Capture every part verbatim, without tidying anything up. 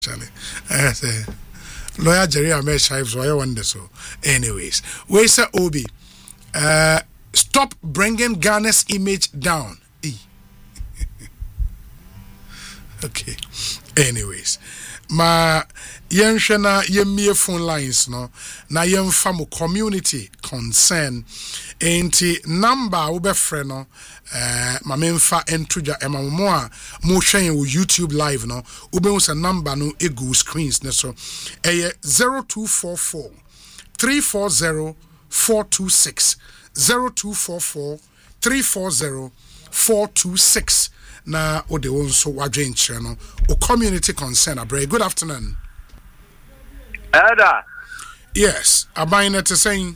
Charlie. I say, lawyer Jerry Amesh, so I wonder so. Anyways, where's Obi? Uh, stop bringing Ghana's image down. E. Okay. Anyways, ma yenshana yemie phone lines no na yemfa mo community concern enti number wo be frɛ no eh ma memfa entuja ema mo a mo hwen wo YouTube live no wo be use number no egu screens ne so eye zero two four four three four zero four two six zero two four four three four zero four two six na ode won so wadwe nkyere no o community concern abre. Good afternoon. Ada. Yes, abayne to saying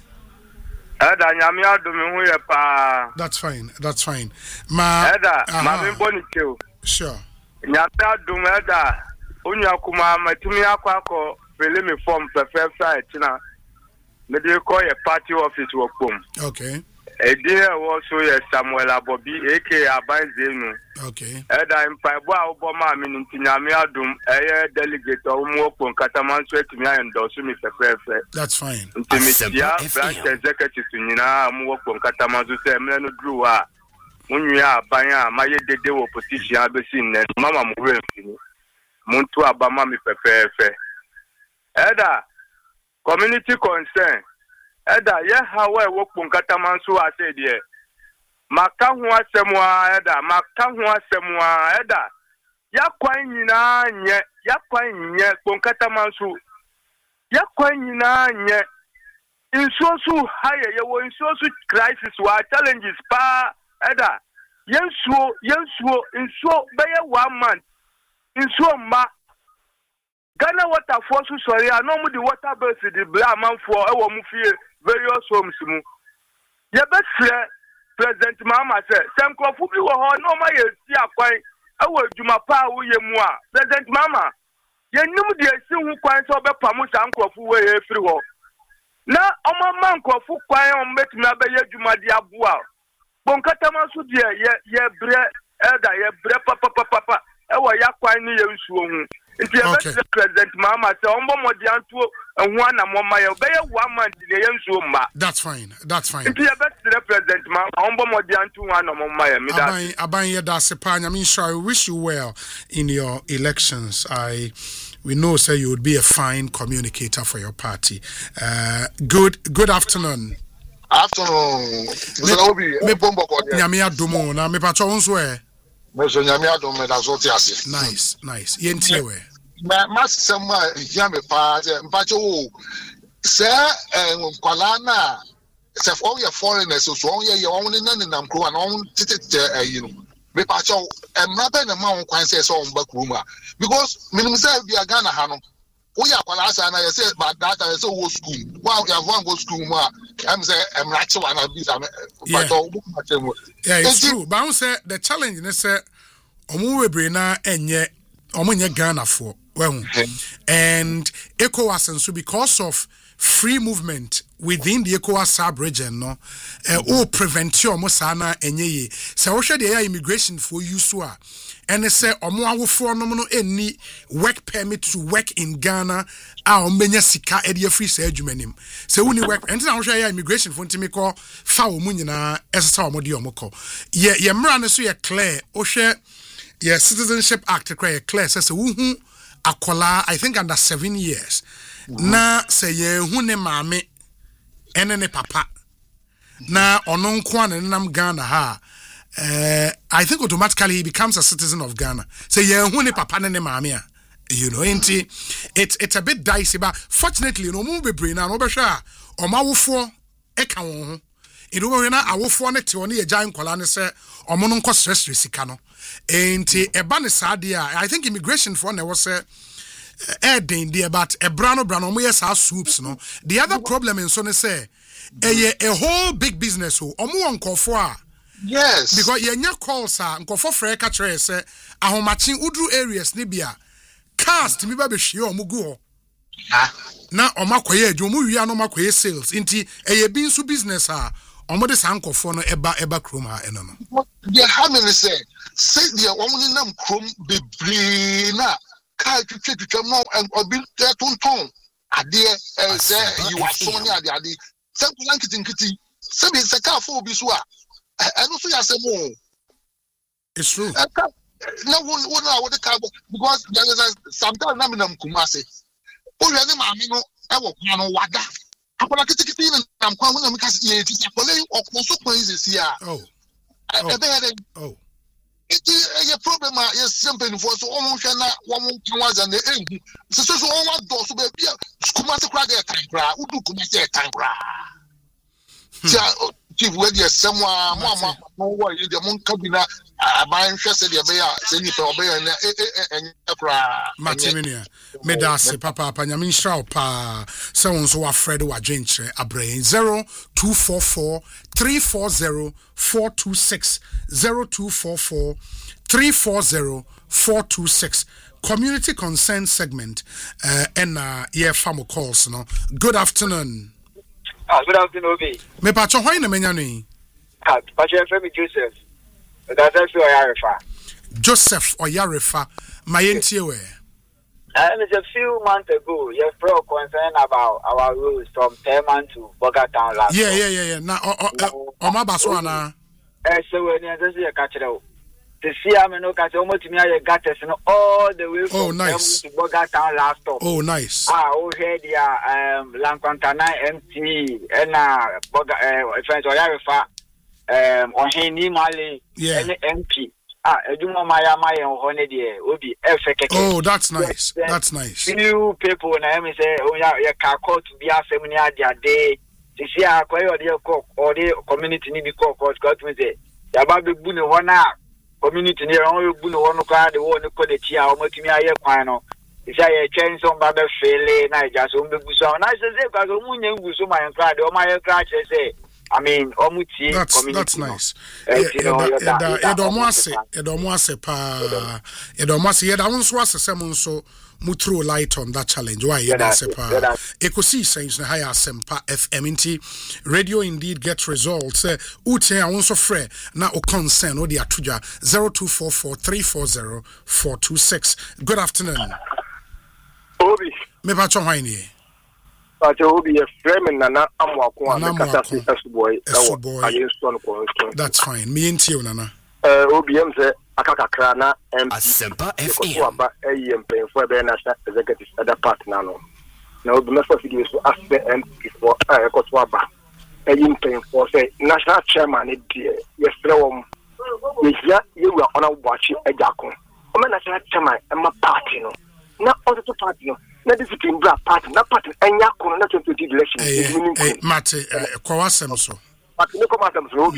Ada nyame adome hu ye pa. That's fine. That's fine. Ma Ada ma me boni teo. Sure. Nyame adome Ada onua kuma matumi akwa akọ bele me form perfect na me dey call your party office work pom. Okay. Edie wo so ye Samuel Abobi aka Abanzenu. Okay. Eda mpaibo a obo ma me ntinyame adom eye delegate o mu okpon kataman so etimi endorse me pepepe. That's fine. Ntimitia branch executive nyina mu okpon kataman so se me no dru a munua aban a maye dede wo position abesi nne mama mu remfini. Muntu abama me pepepe. Eda community concern. Eda ye hawe okpon kataman so ase de maka ho asemwa eda maka ho asemwa eda yakwan nyina nye yakwan nye konkata manso yakwan nyina nye insosu haye ye wo insosu crisis wa challenges pa eda yensuo yensuo insuo beye one month insuo ma Ghana water force sorry no mu the water base the bla manfo e wo mu fie various homes mu ye be President Mama said, "Some crofo bi wo ho no ma ye si akwan awo adwuma pa wo ye mu a President Mama ye nim de esi hu kwan so be pam san crofo we ye firi ho na omo man crofo kwan o metumi abaye adwuma de aboa bonkata man so de ye ye bre elda ye bre papa papa papa e wo ya kwan ni ye nsuo hu nti ye be President Mama say ombo modi anto ehun ana mo ma ye be ye one month de ye nsuo ma. That's fine. That's fine. Nti ye be President Mama ombo modi anto ana mo ma ye mi da. Aban aban ye da se pa nyame sure I wish you well in your elections. I we know say you would be a fine communicator for your party. Uh, good good afternoon. Afternoon. Mister Obi, me bombo ko dia. Nyame adomo na me pa cho nso e. Me so nyame adomo da so ti ase. Nice, nice. Ye ntie we. Ma masem a hia me pa se mpa cho wo. Se nkwala na se for your foreigners so so ye ye won na ne nam kro na won titete ayi no. Me pa cho emra be na ma won kwan se so won ba kro ma because minimum say bi Ghana ha no. We are kwala asa na ye say but that I say wo school. Wow, you have one go school ma. I'm say emra che wana bi sa me pa cho bu ma che mo. Yeah, it's true. But I say the challenge is say omo webre na enye omo nye Ghana for well and ECOWAS and so because of free movement within the ECOWAS sub-region no uh, o prevent you omo sana enye ye say wo hwe the immigration for you so a and say omo awofo no no eni work permit to work in Ghana a ombenya sika e de free say adwumanim say woni work and na wo hwe immigration for ntimi ko fa omo nyina esesa omo de omo ko ye ye mra no so ye clear wo hwe ye Citizenship Act clear clear say wo hu akola I think under seven years mm-hmm. na say ye hu ne maame ene ne papa na ono nko an nam Ghana ha uh, I think automatically he becomes a citizen of Ghana say ye hu ne papa ne ne maame a you know enti it's it's a bit dicey but fortunately no mu bebre na no be hwa a omawofo e ka won ho ido we na awofo ne te one ye gyan kwala ne se omo no nko stress sika no enti eba ne saade a I think immigration for na was say eh den there but e brano brano omo yes our soups no the other problem in so ne say eh a whole big business o omo won kofo a yes because ye nya calls a nkofo frɛ ka kyerɛ say ahomachi udru areas ne bia cast mi ba be hwe omo gu ho ah na omo akoye adwo omo wi ano makoye sales nti eh bi nso business a omo de sankofo no eba eba krom ha eno no the how many say say the omo ni nam krom bebre na car twitwa no obi tonton ade eh say you are so many ade ade say nkiti nkiti say be say car for obi so a eno so yasemo it's true no one one with the car because there is a sometimes na me nam Kumasi o ye ni maami no e wo kwan no wada akola kitikiti na nam kwan no me ka ye ti akola okwoso kwan is here oh oh it is a problem is simple for so almost na one was and the so so one do so be Kumasi kra dey time kra udu Kumasi time kra chief we dey someone mama no worry the mon kabina aban hwese de be ya se ni pe obe ya na e kra Matiminia medase papa papa nyame nshra pa se won so wa Fred wa dwenkyere abrain zero two four four three four zero four two six zero two four four three four zero four two six community concern segment uh, and uh yeah famo calls no. Good afternoon. Ah, good afternoon, Obi. Me pacho hwan na menya ni? Ah, pacho Femi Joseph. That's actually Oyarefa. Joseph Oyarefa, my entie we. Um, it's a few months ago, you have pro concern about our roads from Teman to Boga Town last. Yeah, yeah, yeah, yeah. Na o o ma baso ana. Eh, so when you just you catch it out. The see am no catch almost me I got us all the way from oh, nice. to Boga Town last stop. Oh, nice. Ah, oh here dia um Lankwantana M T and uh Boga eh friends Oyarefa um Oheni Mali and M P. Ah, eduma maya maya ohone de obi efekeke. Oh, that's nice. That's nice. Few people na me say oh ya ya ka court bi asem ni ade ade. This year akoy ode court or the community ni bi court court got me say ya ba be bu ne ho na community ni ron bu ne ho no ka de wo ne ko de tia o matumi aye kwan no. This year ya chen so ba be fele na ja so mbe bu so na say say ka so munye ngu so my card o my card say I mean, omuti that's that's nice. Eda eda omuase eda omuase pa eda omuase eda wonso asese mo nso mu throw light on that challenge. Why eda ase pa ekosi sense na high asempa F M nti radio indeed get results. Uche a wonso frɛ na o concern o de atoja zero two four four three four zero four two six. Good afternoon. Obi. Me pa chon hwan ni. Pacho Obi a frame nana amwako amekata si esuboy esuboy ayinstone ko. That's fine. Me ntie nana. Eh Obi em se akakakra na M P Asempa F M. Ko aba ayem penfo be national executive other part na no. Na Obi meso video so aspe M P for eh ko so aba. Ayem penfo say national chairman e die yesre wom. Yehia yewa ona boachi ejako. O me national chairman e ma party no. Na other party no. Na discipline bra party na party enya kono na twenty twenty election eh mate kwa wasem so party ne koma asem so Obi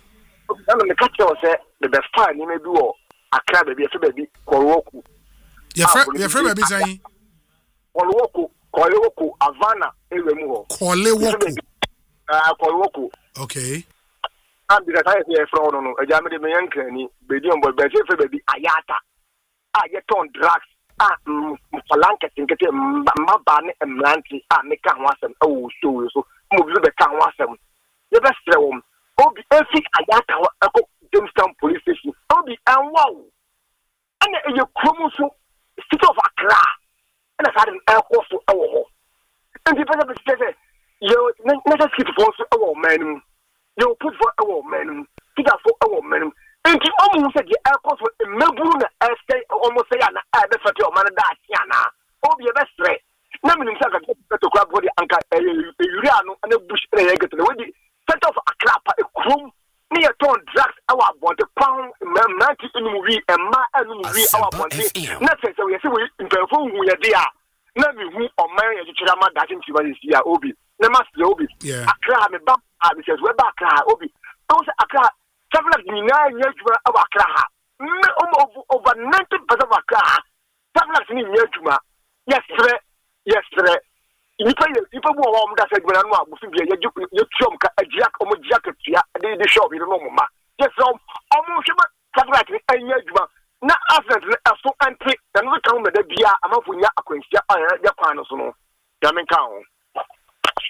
na me catch you say the best fine ni me bi wo Accra baby so baby Korowoku ye fre ye fre baby say Korowoku Korowoku Havana ewe mu ho Korowoku ah Korowoku okay and because I say from no no eja me de me yankra ni bedi on boy be say baby Ayata ah ye ton drugs ah falanke tinkete mbaba ne emlanti ah me ka ho asem e wo show so mo bi be ka ho asem ye be stre wo Obi efi Ayata ho eko Jamestown police station Obi enwa wo ene eye kromo so city of Accra ene sa dem eko so e wo ho enti pese pese pese yo na city for so e wo manum yo put for e wo manum tiga for e wo manum enti omu se di eko so meburu na este almost say na e be fete o man da asia na Obi e be stre na minim sa ka to kra body anka e yuri anu na bush na ye get na we di center of Accra pa e krum ni e ton drugs our body pound manti inu wi e ma anu wi our body na say say we say we impefo hu ye dia na mi hu o man ye chira ma da tinti ba si ya Obi na ma se Obi Accra me ba a bi say we ba Accra Obi so say Accra travel ni na ye juma our Accra ha me over ninety percent of Accra travel ni ye juma yes sir yes sir Ipa ipa mo wa mo da se gbara no abusu bia ye ye tuom ka agia ko mo gia ka tia de de shop no mo ma yes so omo hwema tablet ni anya adwuma na accident na so anti na no kan me da bia amafonya akwansia ya kwa no so no ya men ka ho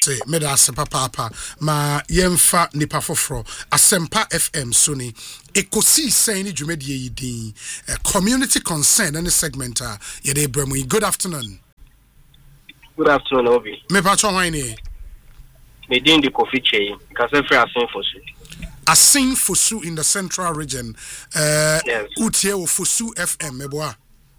Say, meda asempa papa ma yemfa nipa foforo asempa F M Sony ekosi sen ni dwumadie yi din community concern any segment a ye dey bremu. Good afternoon. Good afternoon, Obi. Me pa cho hwan ni? Me din di Kofi Chey, kase free Asin Fosu. Asin Fosu in the central region. Uh yes. Utie o Fosu F M meboa.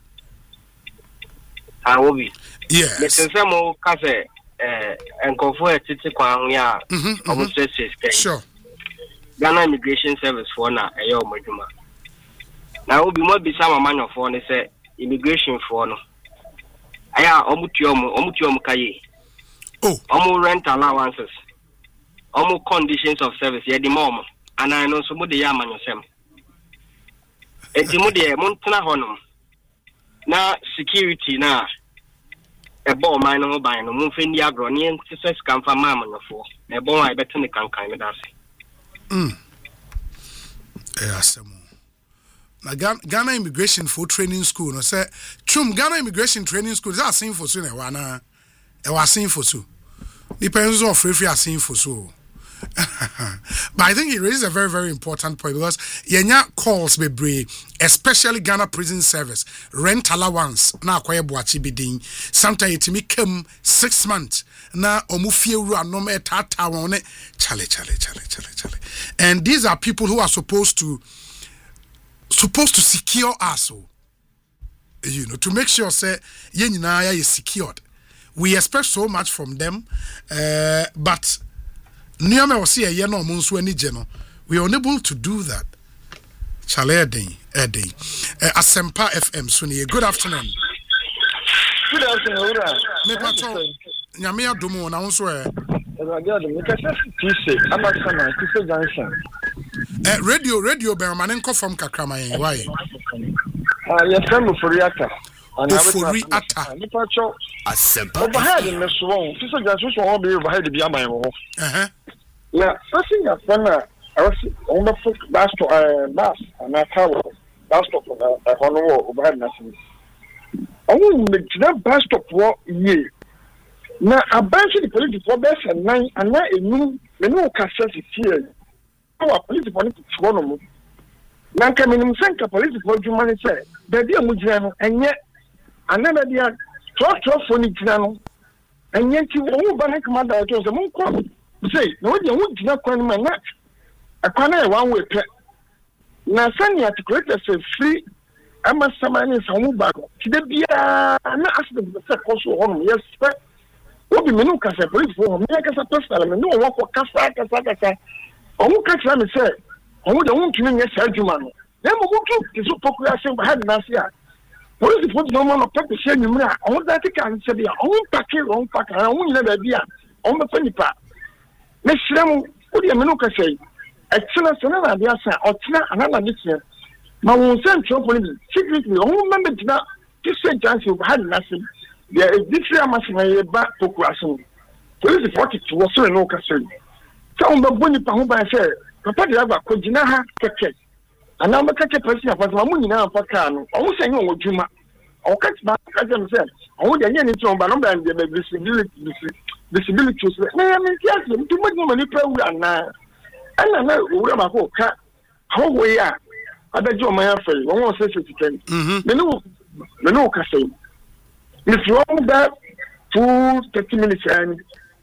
Ah, Obi. Yes. Me sense mo kase eh enkofo etiti kwan ya omo stress sure. Ghana Immigration Service for na eyo omoduma. Na Obi mo bisa mama nyofo ne say immigration for no. Aya omutu omu omutu omu kaye. Oh, omu rent allowances. Omu conditions of service ye di mom. Ana I know so mo de ya amanyosem. Enti mo de mo ntena honum. Na security na a ball mine no by no mo fendi agro ni ntse scam fa ma amanyofo. E bon I beto ne kankan me dase. Mm. Eh asemo. Na Ghana Immigration for Training School no say chum Ghana Immigration Training School is Asin Fosu na wa na e wa Asin Fosu. Depends on free free Asin Fosu. But I think he raises a very very important point because yenya calls be brave, especially Ghana Prison Service rent allowance na akwaye boachi bidin sometimes it me come six months na omufie ru anom etata won ne chale chale chale chale chale, and these are people who are supposed to supposed to secure us, you know, to make sure say ye nyina is secured. We expect so much from them, uh, but Niame was here, ye no munsu ani geno. We are unable to do that. Chale Eden, Eden. Asempa F M Suni. Good afternoon. Good afternoon. Me pato. Nyame adomo na unso e. Eh radio radio be ma nko from kakrama yen why? Ah yes am Foriata. Foriata. Me pato. Asempa. Overhead in the swon. Sister Jansu so be overhead bi aman wo. Eh. Na passing ya fana awasi on the foot bus to uh bus na tower bus stop na hono overhead na sin. Owo me gina bus stop wo ye. Na abanche the police for best nine and na enu me no ka sense here. Our police for no no mo. Na ka me nim senka police for djuma ne say da dia mu gina no enye anaba dia twelve twelve for ni gina no enye ti wo ba na commander to say mo ko say no we dey wo gina kwan ma na akwana e one way pe na sani articulate say free ama samani samu ba ti de bia na accident say ko so hono yes obi menu ka say police for me ka say personal me no wo ko kasa kasa kasa omu ka tira me say omu de won tumi nye sa adwuma no na mo mo tu ti so poku ya say ba ha na sia police for no man no pepper say nyumra omu da ti kan say bia omu pake omu paka omu nyina ba bia omu be fanipa me srem odi menu ka say excellence na na dia say otina anana ditia ma won say ntro police secretly omu member dina ti say chance ba ha na sia there is different machine ba poku aso police forty to was no ka say so on the boni pa ho ba say papa de aba ko gina ha keke ana ma keke person afa ma mu nyina afa ka no o say nyo odwuma o ka ba ka dem say o de nye ni ti on ba no ba de visibility visibility so na ya me kiasi mtu mo mo ni pa wu ana ana na wu ma ko ka ho wo ya adajo ma ya fe won say fifty ten me no me no ka say me from that two thirty minutes and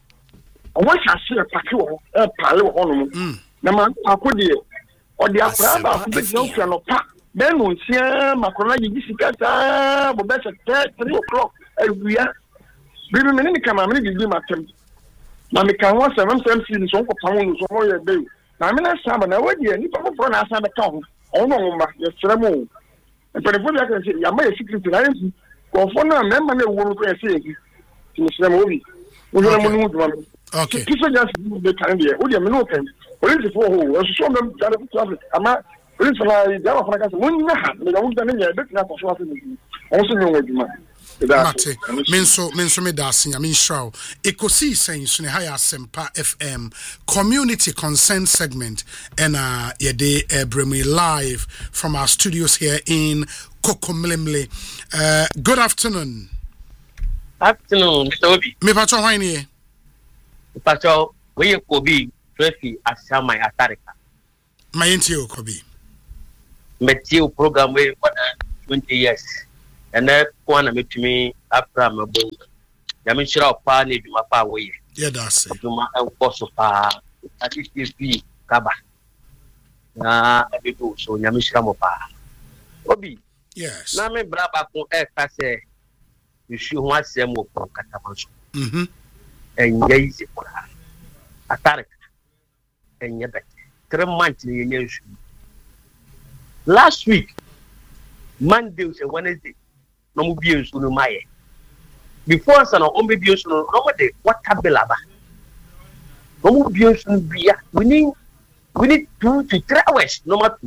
I want to see a packet of palo on na man akodi o di afra ba ku be no fia no pa ben no sia makona yi sika ta bo be three o'clock awia bi me ni kama me ni bi matem na me kan one seven seven C so ko pam no so mo ye be na me na sama na wadi ni pa ko na asa be ka ho o no ma ye sremo e pere fo ya kan se ya ma ye secret na yin ko fo na me ma na wo no ko ye se yi ni sremo obi wo na mo ni mo okay kiso just be kan dia o dia me no kan police for ho so so me jare for traffic ama police na dia wa fana ka mo ni ha me ga wo da ne ya be na ko so afi ni o so nyo waduma Mate, menso menso me da sinya min show. Ekosi sen so ne ha ya Asempa F M community concern segment and uh yede ebremi live from our studios here in Kokomlemle. Uh good afternoon. Afternoon, Toby. Me patcho hwan ni? Pacho, we could be trophy as some my Atarica. My intio Kobe. Meteo program way for twenty years. And then one met me after my book. Yamin Shira Pani, my power way. Yeah, that's it. To my uncle, at least be Kaba. Na ebidu so nyamishira mo pa obi yes na me braba ko e ka se isu ho asem wo ko katamanso mhm enye isi kura atare enye bet three months ni yenye isu last week Monday or Wednesday no mu bi isu no maye before sana o me bi isu no no mo de water bill aba no mu bi isu bia we need We need two to three hours, no matter.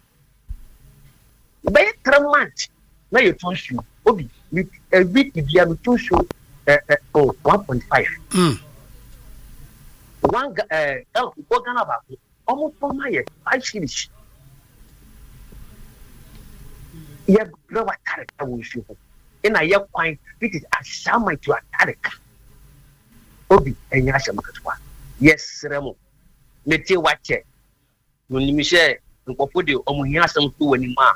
By three months, now you told you, Obi, a week if you have to show oh one point five. Mm. One uh oh Ghana about almost for my five series. You have no attack with you. In a year point, it is a shaman to attack. Obi and Yashamakatwa. Yes, Remo. Mete wache no nimishe nkofo de omuhia asem to wani ma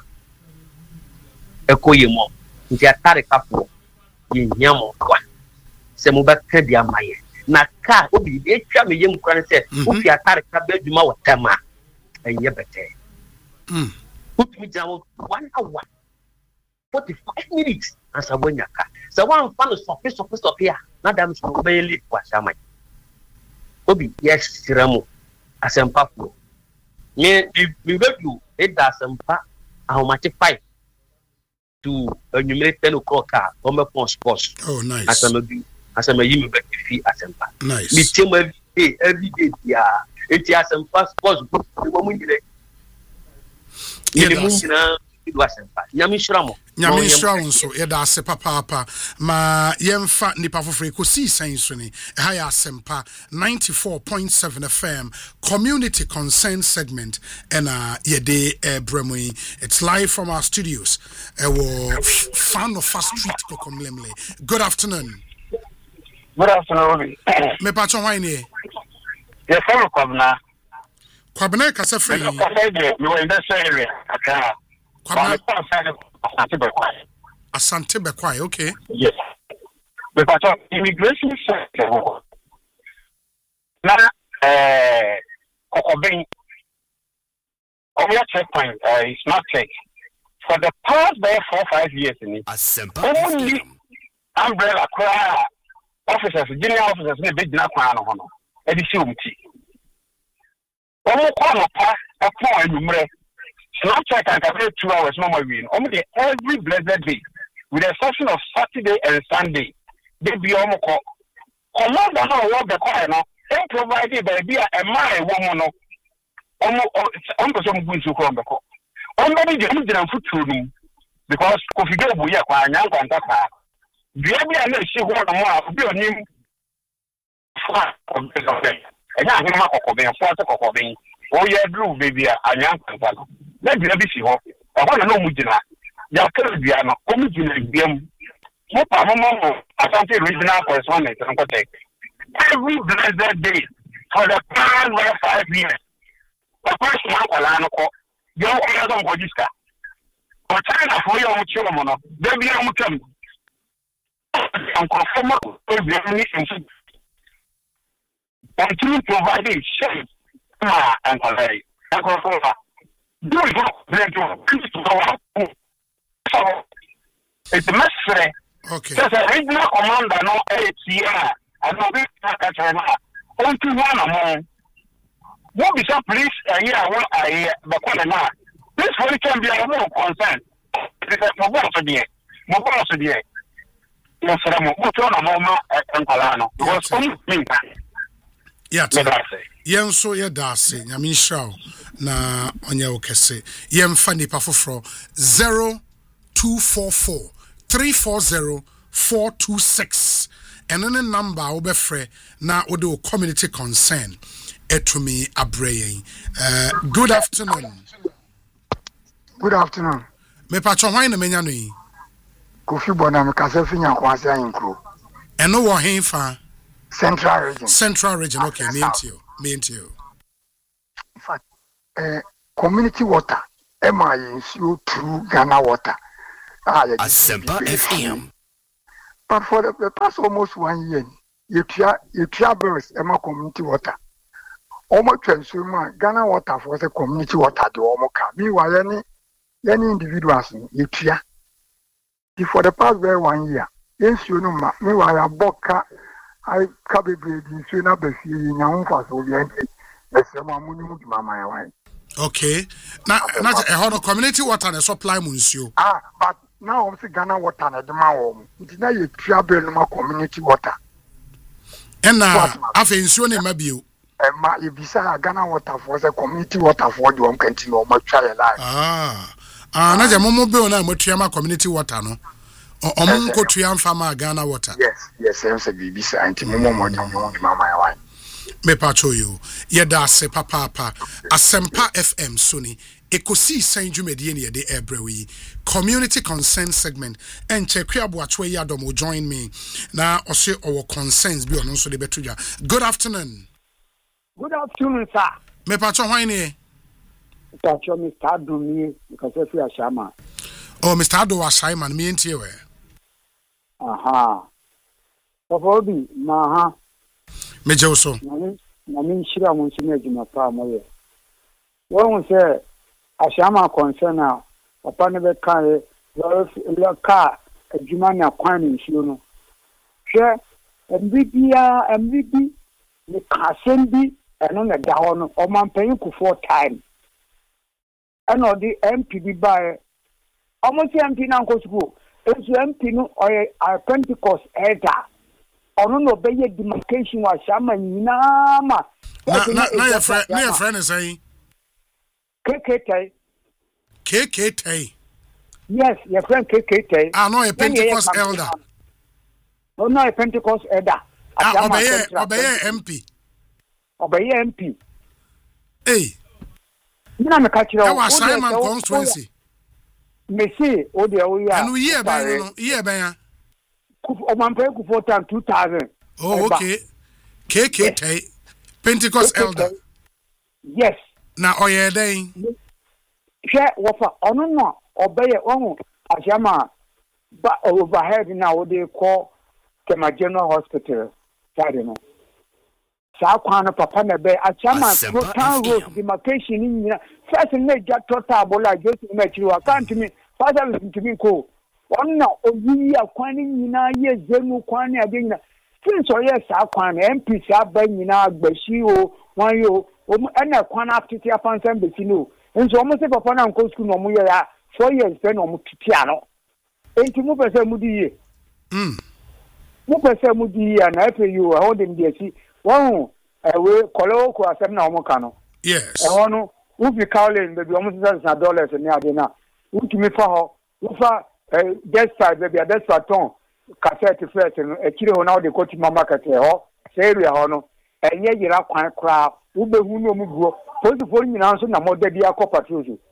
ekoye mo nti atare kapo ye nyamo kwa se mo ba ka dia maye na ka obi de twa me yem kran se ofi atare ka ba djuma wotama enye bete mm put me down one hour forty-five minutes asa bonya ka se wan fa no sofi sofi sofi a na dam so ba yeli kwa sama obi yes siramo asempa pro me we go to it asempa how much five to enumerate ten o'clock on my phone sports. Oh nice. Asema bi asema yimi be fi asempa. Nice. Me team every day every day ya it asempa sports we mo nyire. Ile mo nyina do asempa. Nyame shiramo. Nyame shiramo so ye da ase papa ma yemfa nipa fofre ko si san so ni ha ya asempa ninety-four point seven F M community concern segment and uh ye de bremui. It's live from our studios. E wo fan of fast street kokomlemle. Good afternoon. Good afternoon. Me pa chon wan ni. Ye follow kwabna. Kwabna ka se free. Me we in that area. Aka. Kwabna Asante Bekwai. Asante Bekwai, okay. Yes. Because of immigration sector. Na eh Kokobeng on your checkpoint uh, it's not check. For the past by four five years in it. Only umbrella cry officers, junior officers in the big na kwa no hono. E di si umti. Omo kwa no pa e kwa enumre. Snapchat can cover two hours no more win. Almost every blessed day, with the exception of Saturday and Sunday, they be almost called. Command the whole world the car now. Then provided by be a mile woman. Almost almost some good to come. Only the Indian food to because Kofi Gabo ya kwa nyanga and taka. The area and she want more be on him. And I have a copy of Kokobing. Oh, yeah, blue baby, a young person. Let me see her. I want to know Mujina. Yakiana, Omujina, Biam. What Pamamo, Asante regional correspondent, and protect. Every blessed day for the past five years. The first one, Alano, your other Modiska. For China for your children, baby, I'm coming. I'm conformal to the mission. Continue providing shape. Ah, and Calais. And Conforma. Do it to go. So it's necessary. Okay. There's a regional commander, no A C R, and no big China. Only one among. What is up, please? A year, one a year, the Colonel. This one can be a more concern. It's a more to be. More to be. Yes, I'm more to a moment and Colano. Because only me. Yeah, yen so ye dase nyame hraw na onye okese yen fa nipa foforo zero two four four three four zero four two six and then number obefre na ode community concern etumi abrayen. Uh good afternoon. Good afternoon. Me pa chon hwan na menya no yi Kofi Bona me kase finya kwase ayinkro eno wo hen fa Central region. Central region, okay, me and you. Me and you. In fact, uh, community water, M I is you through Ghana water. Ah, yeah, Asempa F M. But for the, the past almost one year, you try you traverse Emma community water. Almost transform Ghana water for the community water. The Omoka. Meanwhile, any any individuals you try. For the past very one year, yes, you know, meanwhile, I boka, I can't bread in Suna Bessie in your for so the end. That's the one my wife. Okay. Now, not a whole community water and supply monsieur. Ah, but now I'm saying Ghana water and the Mao. It's now you travel no community water. And now, after insuring maybe you. And my if you say Ghana water for the community water for you, I'm continue my trial life. Ah. Ah, na jamo mo be ona mo triama community water no. O mo nko triam farmer Ghana water. Yes, yes, I'm say bibi say anti mo mo mo mo mama why. Me pacho you. Yeda se papa papa. Asempa F M Sony. Ekosi san dwumedie ne de ebrewi. Community concern segment. En chekwa boatwe yadom will join me. Na ose our concerns bi ono so de betudwa. Good afternoon. Good afternoon, sir. Me pacho hwan ne? Pacho Mister Adumi because of your shama. Oh, Mister Ado was Simon, me and you. Aha. Ofobi, maha. Me Joso. Na min shira mun sine juma pa moye. Won say ashama concern na papa ne be kan le ka juma na kwan nsuo no. Hwe mbibia mbibi ne kasen bi eno na da ho no o man pen ku for time. And or the M P B by almost M P now go school. It's M P no or a Pentecost elder. Or no be a demarcation was shaman nama. Na na na your friend, na your friend is saying K K T. K K T. Yes, your friend K K T. Ah, no, a Pentecost elder. No, no, a Pentecost elder. Ah, obey, obey M P. Obey M P. Hey. Na me catch you. That was Simon constituency. Me see, o de o ya. And we year by no, year by ya. O man pay ku for time two thousand. Oh, okay. K K T Pentecost elder. Yes. Na oye dey. Hwe wo fa ono no obeye ohun ajama ba overhead na wo dey call Kema General Hospital. Sade no. Sakwana papa na be achama total road demarcation ni first na ja total bola just na chiri wa can't me father listen to me ko onna oyi akwan ni nyina ye zenu kwan ni ade nyina since oye sakwana M P sa ba nyina agbashi o wan yo na kwan after afansan be si no nso omo se papa na nko school no mo ye ya four years pe no mo titia no enti mo pese mu di ye mm mo pese mu di ye na efe you how dem dey see one ewe kolo ko asem na omo kano yes e wono u bi Caroline baby omo six dollars ni ade na u timi fa ho u fa despite baby despite ton cassette first no e kire ho na o de ko ti mama market e ho se area ho no enye yira kwan kra u be hu no mu guo police for nyina so na mo da bia ko patrol so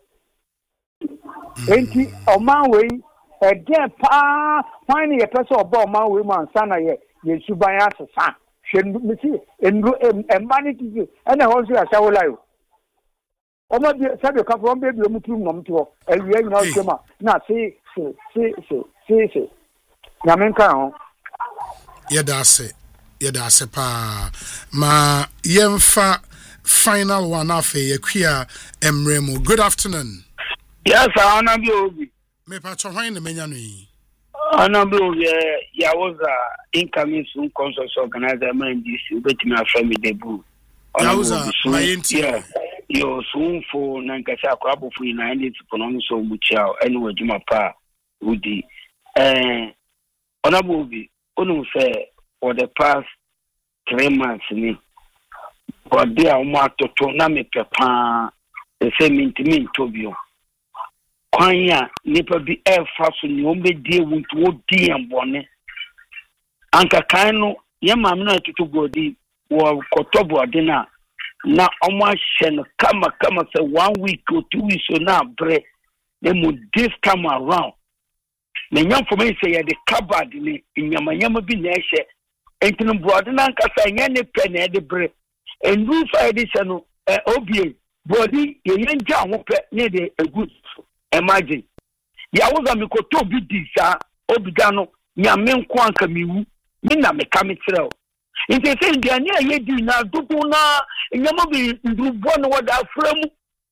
enti o man we e den pa fine ye person oba o man we man sana ye ye suban asesa me see enro emmanity and also ashawola yo omo bi sabe ka from baby o mutu no mto awie nyina o kema na see see see see see na menka ho yeda ase yeda ase pa ma yemfa final one afa yakua emremo. Good afternoon. Yes, Anabi Obi. Me pa cho hwan na menya no yi. Anabi Obi ya was a incoming soon consults organizer man this bet me after me debut. Ya was a my yeah. Yo soon for nankasa kwabo fu na ndi economic so muchao anyway juma pa udi. Eh Anabi Obi onu say for the past three months ni but they are more to na me pepa the same intimi tobio kwanya nipa bi e fa so ni o be die wuntu o di ambone anka kan no ye mam na tutu godi wo kotobo ade na na omo ahye no kama kama say one week or two weeks so na bre they mo this time around me nyam for me say the cupboard ni nyama nyama bi na ehye entino brother na nkasa nya ne pe na de bre endu fa edition no obi body ye yenja ho pe ne de good imagine ya woza me ko to bi di sa obi da no nya me nko anka mewu me na me ka me tirel inte se ndia nya ye di na dubu na nya mo bi ndrubo no wada aframu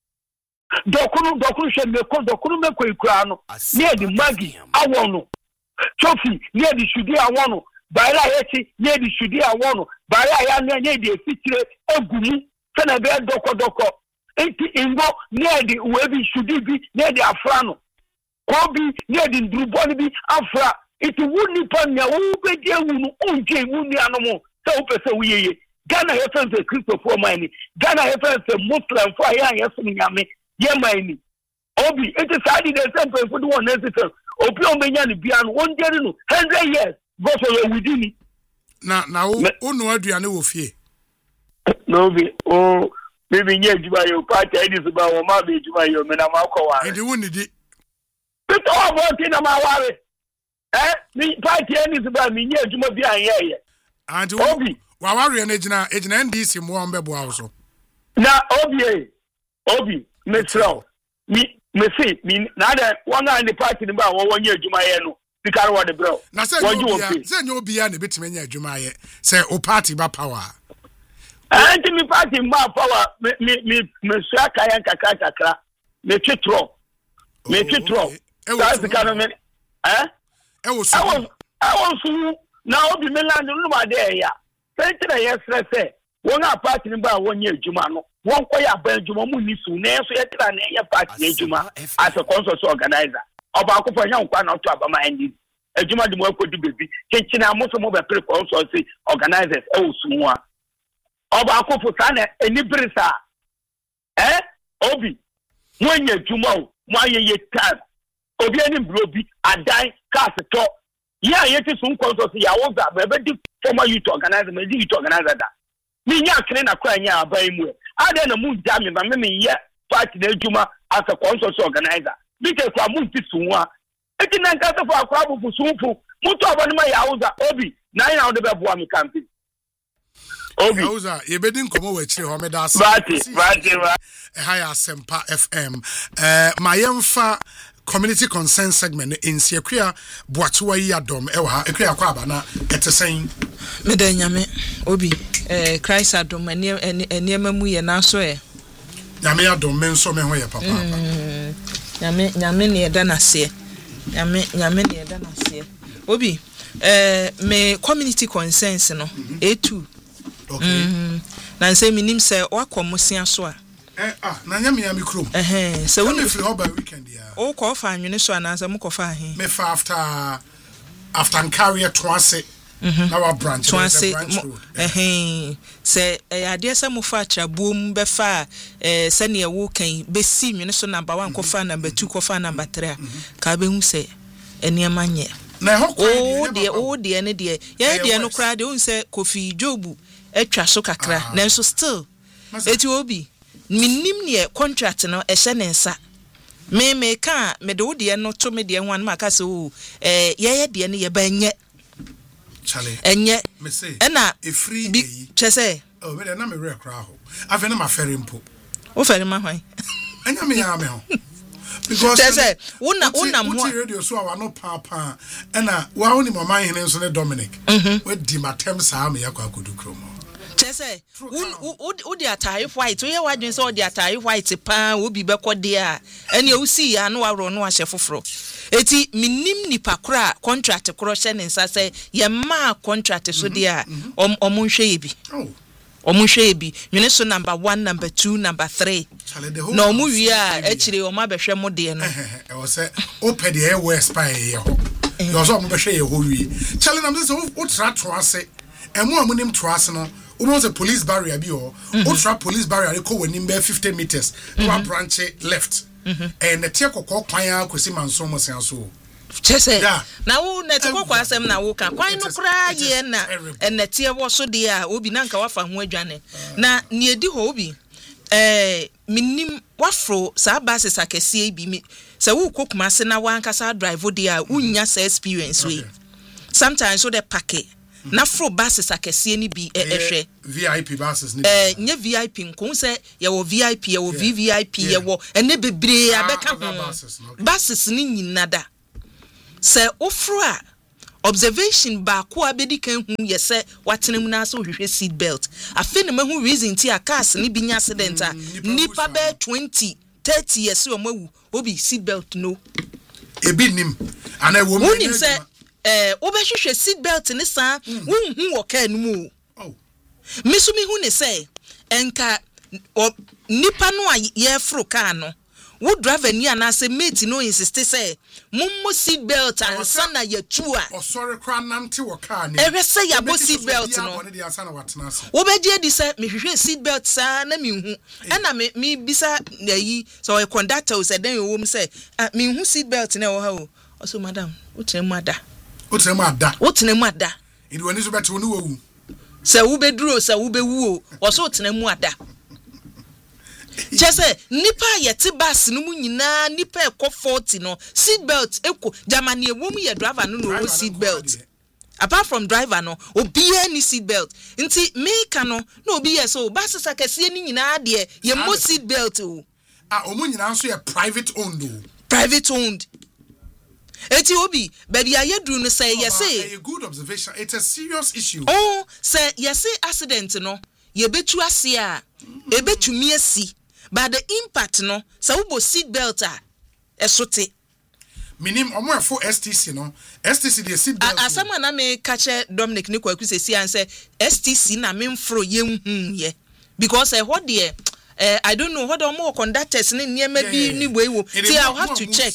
dokunu dokunu she me ko dokunu me ko ikura no ne di magi awon no trophy ne di shudi awon no baira yeti ne di shudi awon no baira ya ne di efitire egumu se na be doko doko enti ingo ne di webi shudi bi ne di afra no kobi ne di ndrubo ni bi afra iti wuni panya wu be die wunu onje wuni anomo se upese wuyeye Ghana hefen se Christopher Mani Ghana hefen se Muslim for ya yesu nyame ye mani obi iti sadi de sempe for the one necessary obi o menya ni bia no won deri no one hundred years go for your within na na wo onu aduane wo fie no bi o bibi nye juba yo party edi so ba wo ma be juba yo me na ma kwa wa edi woni di pito abo ti na ma ware eh mi party edi so ba mi nye juma bi an ye and obi wa ware na gina egina N D C mo on bebo awo na obi e obi me throw mi me say mi na da one and the party ni ba wo wonye adwuma ye no bikare wo de bro na say obi say nyo obi ya na betime nya adwuma ye say o party ba power anti mi party ma power me me me sua kayan kakra kakra me twetro me twetro that's the kind of me eh e wo so I want to now be me land no ma de ya sentre yes say won a party ni ba wonye adwuma no won koya ban adwuma mu ni su na so yetra na ye party adwuma as a consensus organizer oba akofo nya nkwa na to abama ndi adwuma de mo akodi bebi kinchina mo so mo be pre consensus organizers e wo su a oba akofo sa na eni brisa eh obi wonye adwuma o mo ayeye time obi eni blobi adan cast to ya yeti sun consensus ya wo za be di former youth organizer me di youth organizer da mi nya kene na kwa nya abai mu ade na mu jami ba me ye party na adwuma as a consensus organizer bi ke kwa mu ti sunwa eti na nka so akwa bu sunfu mu to abani ma ya uza obi na ina wo de be boa mi campaign obi ya uza ye be din komo wa chire ho me da asa bati bati e ha ya Sempa F M eh ma yemfa community concern segment in Siakria Boatua yi adom e wa ha ekria kwa aba na etesen me da nyame obi eh Christ adom eni eniema mu ye na so e nyame adom me nso me ho ye papa papa nyame nyame ne eda na se nyame nyame ne eda na se obi eh me community concerns no A two okay na nse minim se wakomosia so a eh ah na nyame ya mikrom eh se woni free over weekend ya o ko fa anwene so anasa mu ko fa he me fa after after career twice na wa branch twice eh se ade se mu fa trabuom be fa eh se ne wo kan be si nwene so number one ko fa number two ko fa number three ka be hu se eniema nye na ho ko o de o de ne de ye de no kra de hu se Kofi Jobu etwa so kakra na so still eti obi minim ne contract no ehye ne nsa me me ka me de wode no to me de hwan ma ka se o eh ye ye de ne ye banye chale enye me say na e free yi chese o me de na me re kra ho afa na ma fere mpo o fere ma hwan anya me ya me ho because chese una una mo radio so awa no pa pa na wa woni mama hene nso ne Dominic we di matem sa me yakwa kodu kromo chese u u di atai white we wadwen so di atai white pa obi be kode a ene o si ya no waro no ahye foforo eti minim nipa kora contract koro hye ne nsa se ye ma contract so dia omo nhwe ye bi omo nhwe ye bi nwene so number one number two number three na omo wi a echire omo abehwe mo de no e wo se o pe de e we spy ye ho yo so omo behwe ye ho wi chale na mse o tra tro ase emu amunim tro ase no almost a police barrier bi o ultra police barrier ko wani mbe fifty meters to branch left and the tie kokko kwan akosi manso mo sen so chese na wo net kokko asem na wo ka kwan no kra ye na en tie wo so de a obi na nka wafa ho adwane na ne edi ho obi eh minim wafro sa basis akese bi mi se wo kokuma se na wan kasa drive de a unya sa experience we sometimes so the packet na fro buses akɛseɛ ni bi ɛhwɛ V I P buses ni eh nye V I P nko sɛ yɛ wɔ V I P yɛ wɔ V V I P yɛ wɔ ɛne bebree abɛka ho buses ni nyina da sɛ ofro a observation ba ko abedi kan hu yɛ sɛ watena mu na so hwehwɛ seat belt afi ne mahu reason ti a cars ni bi nya accident a nipa bɛ twenty thirty years o mawu obi seat belt no ebi nim ana wo mu nim sɛ eh obɛhwehwɛ seat belt ne saa wo hu wɔ car no mu oh misu mi hu ne sɛ enka nipa no a yɛfro car no wo driver ni anase mate no insist say mummo seat belt ansa na yatu a osore kra nante wo car ni ewe say yabo seat belt no wo be die di say me hwehwe seat belt sa na me hu e na me me bisa yi so e conductor say den wo me say me hu seat belt na wo ha o so madam wo tena mu ada wo tena mu ada wo tena mu ada idi woni so bete woni wo wu say wo be duro say wo be wu o so tena mu ada Just say nipa yeti bus no mu nyina nipa ekọ forty no seat belt eko Germany ewom ye driver no no seat belt apart from driver no obi any seat belt nti me ka no no obi yes so bus sakase ni nyina de ye mo seat belt o ah omu nyina so ye private owned o private owned eti obi baby ayedru no say yes say a good observation it's a serious issue oh say yes accident no ye betu ase a e betumi asi but the impact no sa wo seat belt a esote minim omo efo S T C no S T C the seat belt asama na me catch Dominic ni kwaku sesi an say S T C na me mfro ye hu ye because eh what there Uh, I don't know what the more conductors ni niema bi ni boy wo see I'll have to check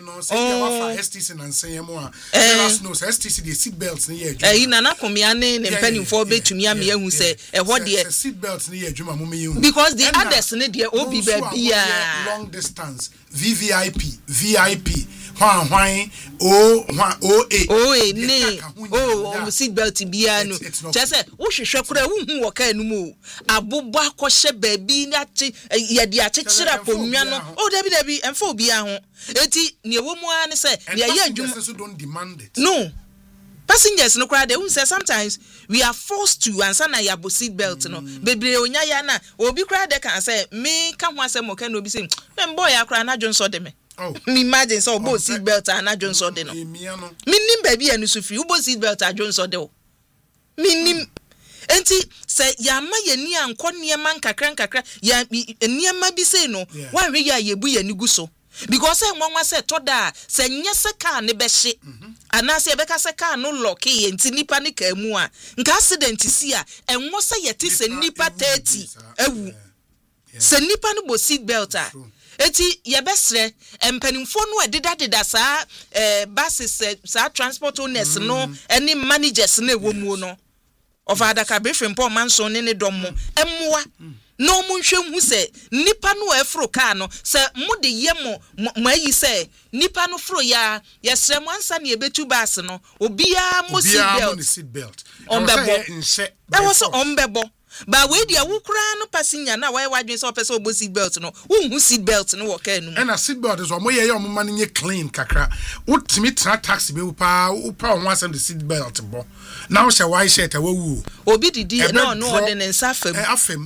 oh S T C and say mo let us know S T C the seat belts ni ye eh ina na komia ne ne mpanimfo betumi am ye hu say eh what the seat belts ni ye adwuma mo me ye hu because the others ni the obi ba bia long distance V V I P V I P hwan hwan o hwan o e o e ni o seat belt bia no just say wo hwehwe kura wo hu wo ka nu mu abobo akɔhye baabi na ye di akyekira ponwa no o dabi dabi emfa obi aho eti ne wo mu an say ne ye adwuma so don't demand it no passengers no crowd they won say sometimes we are forced to answer na ya seat belt no bebre onya ya na obi crowd they can say me ka ho asem o ka no obi say me boy akra na dwon so de me oh me imagine so obo seat belt na dwon so de no me nim baby anu so free obo seat belt a dwon so de o me nim enti say ya ma ye ni anko niema nkakra nkakra ya niema bi say no wa hwe ya ye bu ya ni gu so because say nwanwa say toda say nyese car ne be hye ana say be ka say car no lock ye enti nipa ne ka mu a nka accident si a enwo say yeti say nipa thirty ewu say nipa no bo seat belt a eti ye besre empanimfo no ededa deda saa eh buses saa transport owners no any managers na ewo mu no of adaka briefing po manso ne ne dom emmoa no mu nhwe hu se nipa no efro car no se mu de yemo mayi se nipa no fro ya yesre mu ansa ne ebetu bus no obia mo seat belt ombebo e wo so ombebo ba we dia wo kura no passenger na why wadwen se opese obo seat belt no wo hu seat belt no wo car no and a seat belt is omo ye ye omo man nye clean kakra wo timi tra taxi be wo pa wo pa won asem the seat belt bo now she why shirt awu obi didi no no ode ne nsa fam afem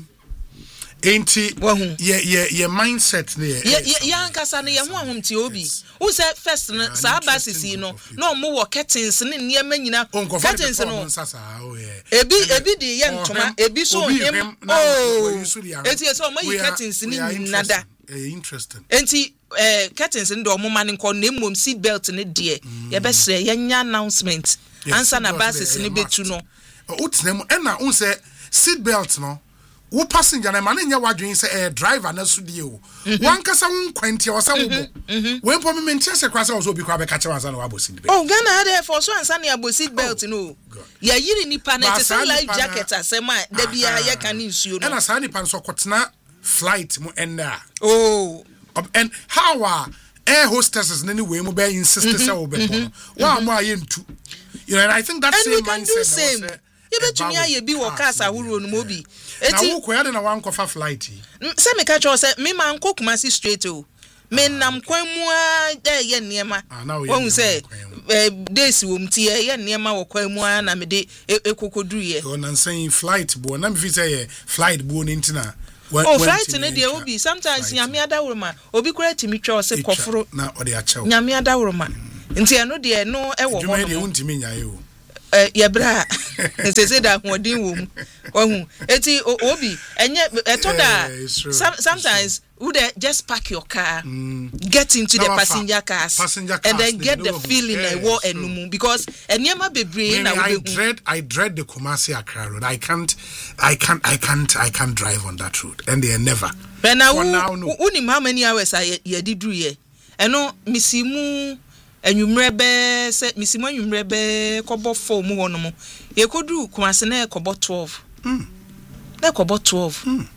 enti ye ye ye mindset ne ye ye ankasa ne ye ho ahom ti obi wo say first na sa basis no no mo wo curtains ne niema nyina curtains no ebi ebi di ye ntoma ebi so him oh enti so mo yi curtains ne nyina da interesting enti eh curtains ndo mo man nko na mom seat belt ne de ye be sre ye nya announcement answer na basis ne betu no o tnem e na un say seat belt no wo passenger na man nya wadwen say eh driver na so die o wan kasa won kwanti o say wo bo we mpo me mentia se kwasa o so obi kwa be ka che wansa na wabo seat belt oh Ghana had for so ansa na abo seat belt no ya yiri ni pa na say life jacket asema da bia ye kan nsuo no na sa ni pa so kwotena flight mu enda oh and how are air hostesses in any way mo be insist say wo be bo wa mo aye ntu you know and I think that's same mindset you bet me aye bi wo cars ahuru no mo bi eti na wo koya de na wan kofa flight say me catch us say me man kokuma si straight o men nam kwan mu a dey ye niema won say days wom ti ye niema wo kwan mu a na me de ekokodu ye o nan saying flight bo na me fi say flight bo ni ntina oh flight ne de obi sometimes nyame adawroma obi kura timi twa o se koforo na o de achew nyame adawroma nti eno de no e wo ho no de untimi nyaye o eh yebra se se da hodin wo mu ohu eti obi enye etoda sometimes would just park your car mm. get into the passenger cars, passenger cars and then get the feeling yeah, war and because enema bebre na I dread I dread the Kumasi Accra road. I can't I can't I can't I can't drive on that road and they never but now uni how many hours I ye did do ye eno misimu enwumrebe se misimu enwumrebe kobo four mu hono mo ye kodu Kumasi na kobo twelve mm na kobo twelve mm.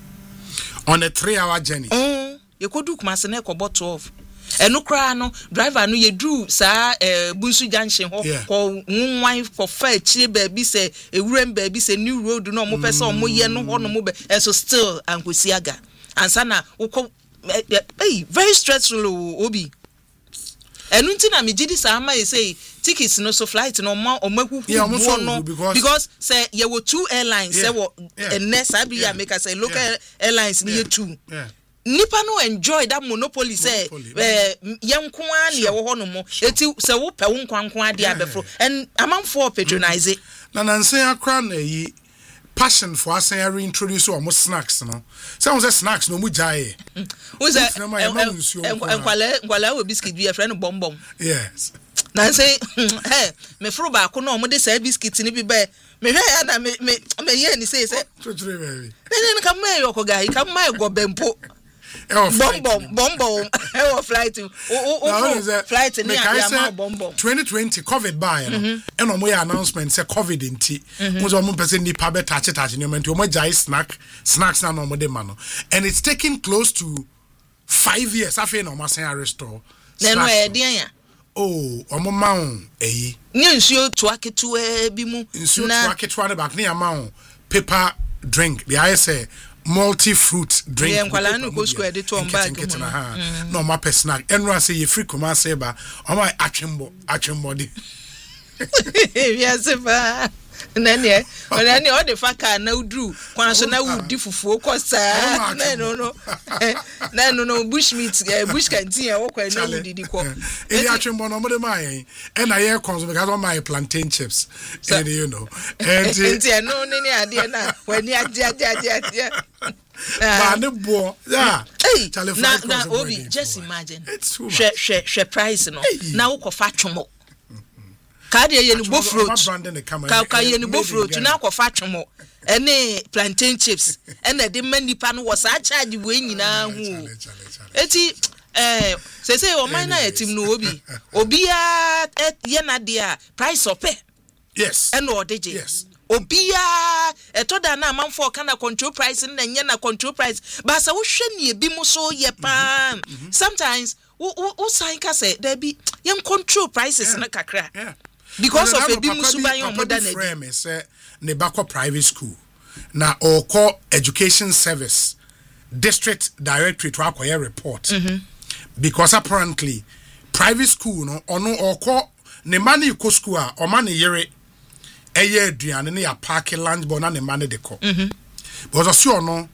On a three hour journey. Mm, you could do Kumasi na kobo twelve. Eno kra no driver no ye drew sa eh Bunsu Junction ho ko nwan for fair chie baby say ewurem baby say new road no mo pese o mo ye no ho no mo be so still Ankwesiaga. Ansa na wo hey very stressful obi. Enu nti na me gidi sa ama ye say tickets no so flight no ma o mahu no because, because say ye were two airlines yeah, say wo yeah, and next I be yeah, make us say local yeah, airlines yeah, near two yeah. Nipa no enjoy that monopoly say eh yenko an ye wo hono mo eti say wo pe wo nkwanko ade abefro and amanfo patronize na nansen akra na yi passion for us and reintroduce almost snacks no some say snacks no mu jae who say enkwale enkwale we biscuit bi e friend bom bom yes na say hey me fro ba ko no mo de say biscuit ni bi be me hwe ya na me me me ye ni say say tuture baby ne kam me yo ko guy kam my go bempo bom bom bom bom e wo flight o o flight ni ya bom bom twenty twenty covid buy no e no mo ya announcement say covid nti mo so mo person ni pa be touch touch ni mo nti o mo jai snack snacks na no mo de ma no and it's taking close to five years afi na o ma say restore na no e de ya oh omo ma on eyi ni nsuo to aketu e bi mu nsuo to aketu na back ni ama on paper drink the I say multi fruit drink yeah nkwala no go square de to on bag no ma personal enra say ye free kuma say ba o ma atwembo atwembo de yes ba nani nani o de faka na udru kwan so na wudi fufuo kosa na no no na no no bush meat bush canteen e wo kwa na wudi di ko e atwembo no mo de mai e na ye consume because of my plantain chips and you know and nti no ni ade na wani ade ade ade ade ba ne bo yeah na na obi just imagine she she she price no na wo ko fa twomo ka de ye ni bofrot ka ka ye ni bofrot na akofa twemo ene plantain chips ene de manipa no was a charge we nyina hu eti eh se se o man na etim no obi obi a ye na de a price ope yes ene odeje yes obi a etoda na amanfo kana control price na nye na control price ba sa wo hwe ne ebi mo so ye pa sometimes wo wo sign ka say there be yen control prices na kakra yeah because of a bimu subayon modern frame say ne bakọ private school na or call education service district directorate to acquire report mm-hmm. because apparently private school no ono or call ne money ko school a o man yere eye aduane ne ya park lunch bon na ne man de ko mhm because so no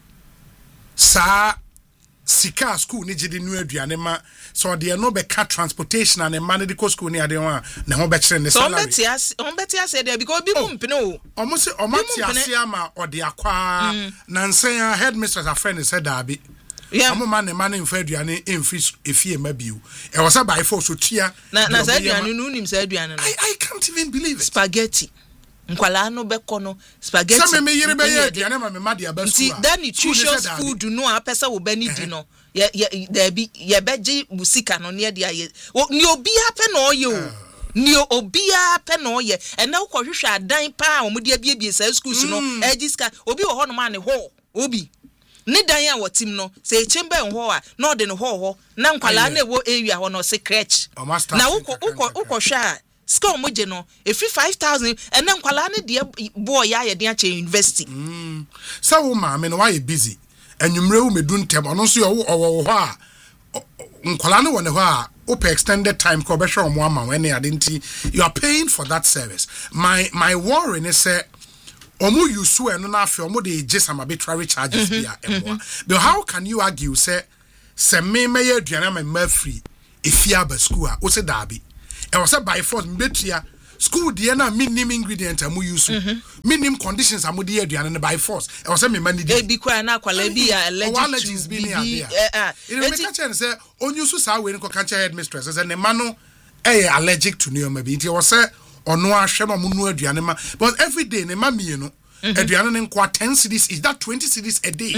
sa sika school ni jidi nu aduane ma so de no be car transportation and man de school ni ade ho ne ho be kire ne salary so beti on beti ase there because bi mu mpene o omo se o mati ase ama o de akwa na nsen ya headmistress a friend said abi omo man ne man mfa aduane emfi efie ma biu e was by force so tia na na sa aduane no nim sa aduane no I I can't even believe it spaghetti nkwala no beko no spaghetti sa me yire be ye aduane ma me ma de abasu see that nutritious food no apesa wo bani di no ye ye there be ye beji musika no ne de aye ni obi ape na oye o ni obi ape na oye e na ukọ hwehwe adan pa o mudi abiebie sa schools no ejiska obi wo ho no ma ne ho obi ni dan ya wotim no se chembe ho a na ode ne ho ho na nkwala na ewo area ho no se crèche na ukọ ukọ ukọ hwa school moje no efi five thousand and then nkwala ne de boy ya ye de ache university mm so wo ma me no why busy enwumre wo medun tem ono so wo wo ho a nkwala no won ho a open extended time ko be hwe omo ama when adenti you are paying for that service. My my worry is say omo use eno na afi omo dey je some arbitrary charges bia emo. But how can you argue say se me me ye aduana ma ma free efia ba school a o se dabi e wo se by force mbetua school de na minimum ingredient amu use minimum conditions amu de aduana by force e wo se me mani e bi kwa na kwala bi ya allergic be near there e make a chance say onyu so sa we nko kan che headmistress say ne ma no e allergic to new maybe nti wo se ono ahwe no mu nu aduane ma but every day ne ma mi no aduane ne nko ten cedis is that twenty cedis a day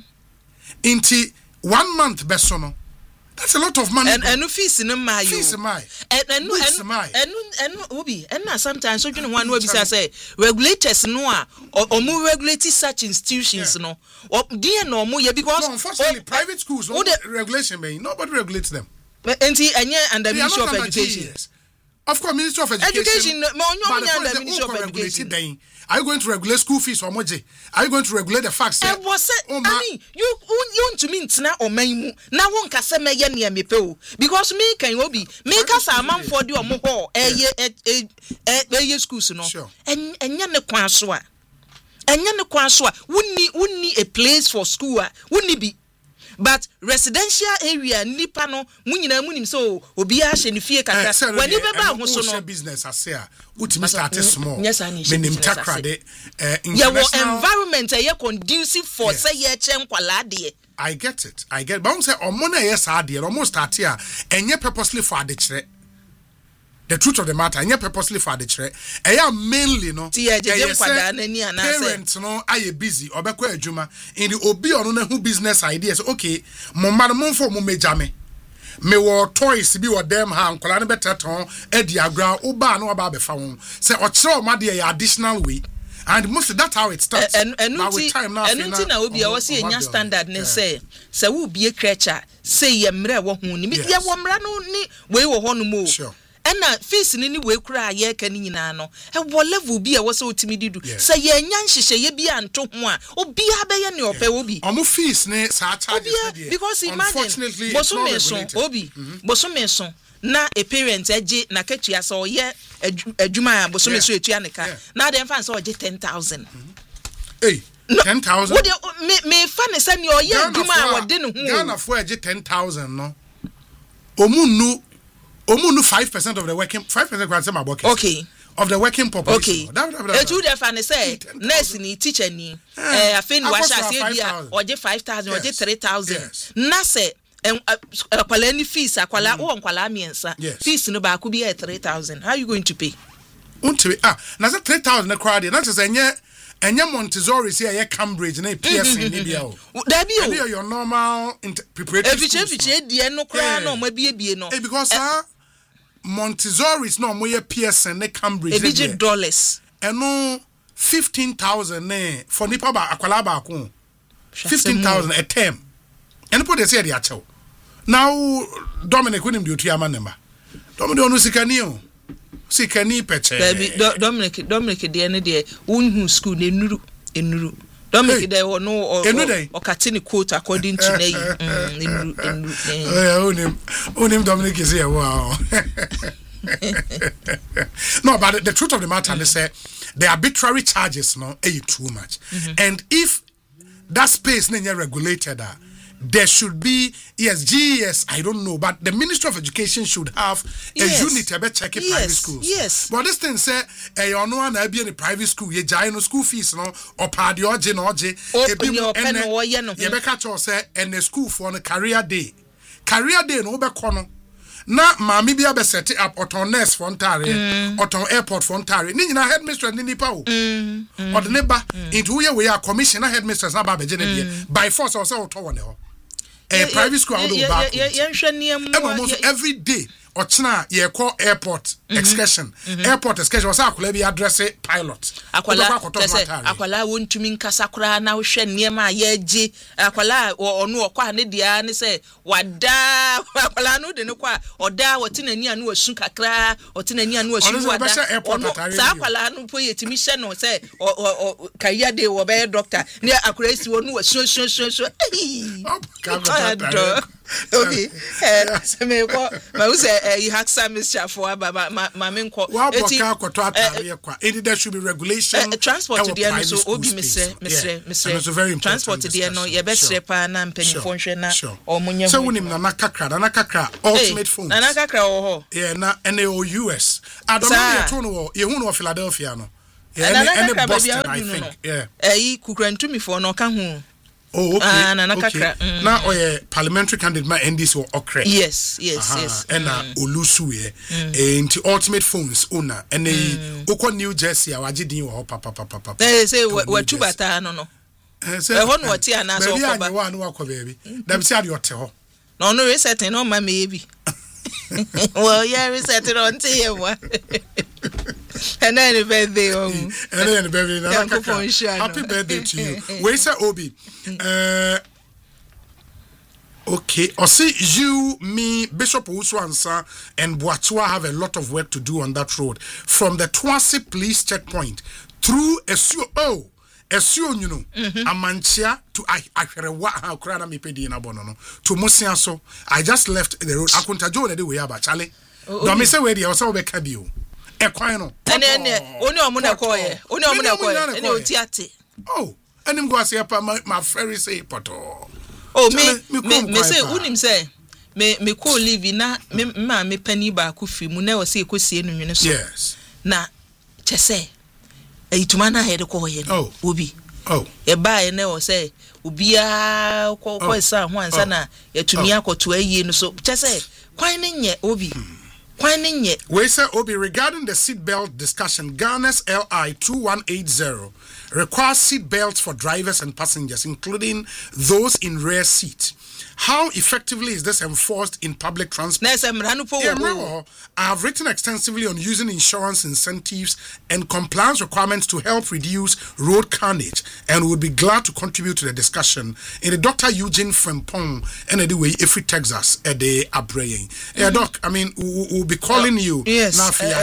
inti one month beso no. That's a lot of money. And and fees in my fees my and and and and obi and sometimes so you one wey be say regulators no a or more regulate such institutions no or there no more because no, unfortunately or, private schools no regulation may nobody regulates them. And under the Ministry of Education. Of course, Ministry of Education. Education, no, no, Ministry of Education. Are you going to regulate school fees or moje? Are you going to regulate the facts? I was oh, I mean, you you to mean na o maimu. Na won kase me ye ne me pe o. Because me kan obi, me kasa amam for the omo ho eye eh eh schools no. En enya ne kwan so a. Enya ne kwan so a. Wunni wunni a place for school a. Wunni bi. But residential area nipa no munyina munim so obi a hye ne fie kaka wani beba ho so no business ase a utimi start small menim takrade international environment e conducive for say ye che nkwala de. I get it I get but say omo na ye sa de omo start a enye purposely for ade kire. The truth of the matter, I purposely for the chere. I am mainly no. Parents no, I busy. Obekwa ejuma. In the obi ono na who business ideas. Okay, mo man mo for mo mejame. Me wo toys bi wo dem ha nkola ne better ton e diagram oba no aba be fa won. Say o chere o ma de additional way. And most that's how it starts. And and with time now. And until now we are see a standard ne say say we be a creature say ye mre wo hu ni. Ye wo mra no ni we wo ho no mo. Sure. And na fees ni ni we kura ye ka ni nyina no e wo level bi e wo se otimi didu say ye nya nhihye ye bi anto ho a obi abeye ne ope obi omo fees ne sa charge dey because imagine boso me so obi boso me so na a parent eje na katua so ye adwuma boso me so etua ne ka na dem fan so oje ten thousand hey ten thousand me me fa ne say ne oye adwuma a wode ne ho Ghana for eje ten thousand no omunu Omunu five percent of the working five percent grant my workers. Okay. Of the working population. Okay. E tu de fa ne say nurse ni teacher ni eh afeni wa sha se bia oje five thousand oje three thousand. Na say akwala ni fees akwala wo nkwala miensa fees no ba ku bi three thousand. How are you going to pay? Unti ah na say three thousand na crowd na say enye enye Montessori say e Cambridge na P S N ni bia o. Da bi o. And your normal preparatory. Eviche eviche die no kra na o ma bie bie no. Because ah Montessori is no more P S N ne Cambridge. Ebije dollars. Eno fifteen thousand ne for nipa ba akwala ba ko. fifteen thousand a term. Eno put dey say dey achew. Now Dominic wenim dey otua manema. Dominic onu sikani o. Sikani peche. Baby Dominic Dominic dey ne dey unhu school ne nuru enuru. Dominic dey no o katini quote according to Nay. Oh, onim onim Dominic is here. Wow. No, but the, the truth of the matter is that the arbitrary charges no are too much. Mm-hmm. And if that space is regulated, uh, there should be yes, G E S, I don't know, but the Ministry of Education should have yes. a unit about checking yes. private schools. Yes. But this thing say, eh, you know, na be in a private school, you jai no school fees no, or party or je no je, open your pen or ye no. You be catch or say, and the school for a career day, career day no be kono. Na mami bia be set up oton nurse for Ontari, oton airport for Ontari. Ni na headmistress ni nipa o. Or the neighbor into where we are commissioner headmistress na ba be je by force or say oton one ho. A private school out of back. Every day or china ye call airport excursion. Airport excursion was akula bi address pilot. Akwala akwala wontumi nkasa kura na wo hwe niema ye gi akwala onu okwa ne dia ne se wada akwala no de ne kwa oda wotinani anu asu kakra otinani anu asu wada sa akwala no po yetimi hye no se kaya de wo be doctor ne akwala si wonu asu asu asu Obi, eh, se me ko, ma u say eh you hack some mixture for ba ma ma me nko. Eti there should be regulation. Transport there no so obi mesre mesre mesre. Transport there no ye be sre pa na mpanifo nhwe na o munye. So wonim na nakakra na nakakra ultimate phones. Na nakakra wo ho. Yeah na N A O U S. Adomani ye to no ye hu no Philadelphia no. Yeah, and Boston, I think. Yeah. Eh, kukrantumi for no ka hu. Oh, okay. Ah, na okay. Mm. Now, oh, parliamentary candidate my N D C or Okre. Yes, yes, uh-huh. yes. And uh, mm. Olusu ye. Mm. And the ultimate phones owner. And the Oko New Jersey, awaji din wo papa papa papa. Eh, say we two bata no no. Eh, say. Eh, hon what ya na so ko ba. Baby, I know ko baby. Dem say ade ote ho. No, no resetting no ma maybe. Well, yeah, resetting on te and then the birthday, oh, and then the birthday. Happy birthday to you. Where is Obi? Uh, okay. I see you, me, Bishop Uswansa, and Boatua have a lot of work to do on that road from the Twasi police checkpoint through a oh. Esio you know Amanchia to Ahrewa how crana me pedi na bono no to Mosiaso. I just left the road akuntajo na de we aba chale do me say we dey o say we ka bi o e kwan no ene ene oni omo na koye oni omo na koye ene oti ate oh enim go ase pa my ferry say poto oh me me me say unim say me me ko live na me ma me pani ba ku fi mu na o say ekosie no nwene so yes na chese ituma na head ko ye oh obi oh e ba e na o say obia ko ko sa ho ansa na yatumi akoto ayi no so chese kwan ne nye obi kwan ne nye we say obi regarding the seat belt discussion Ghana's L I two one eight zero requires seat belts for drivers and passengers including those in rear seat. How effectively is this enforced in public transport? Yeah, I have written extensively on using insurance incentives and compliance requirements to help reduce road carnage and would be glad to contribute to the discussion in the Doctor Eugene Frempong and anyway, if it Texas at the Abraying. Yeah, Doc, I mean, we'll, we'll be calling you. Yes.